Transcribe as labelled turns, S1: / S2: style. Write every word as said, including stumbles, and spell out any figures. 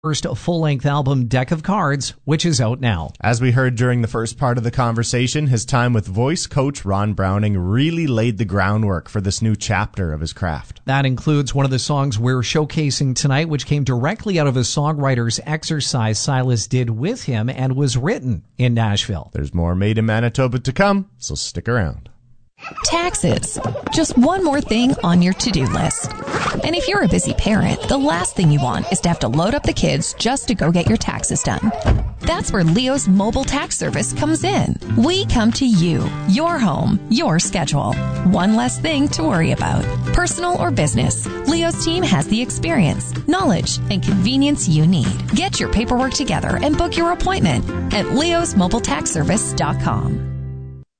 S1: first full-length album, Deck of Cards, which is out now.
S2: As we heard during the first part of the conversation, his time with voice coach Ron Browning really laid the groundwork for this new chapter of his craft.
S1: That includes one of the songs we're showcasing tonight, which came directly out of a songwriter's exercise Silas did with him and was written in Nashville.
S2: There's more Made in Manitoba to come, so stick around.
S3: Taxes. Just one more thing on your to-do list. And if you're a busy parent, the last thing you want is to have to load up the kids just to go get your taxes done. That's where Leo's mobile tax service comes in. We come to you, your home, your schedule. One less thing to worry about. Personal or business, Leo's team has the experience, knowledge, and convenience you need. Get your paperwork together and book your appointment at leos mobile tax service dot com.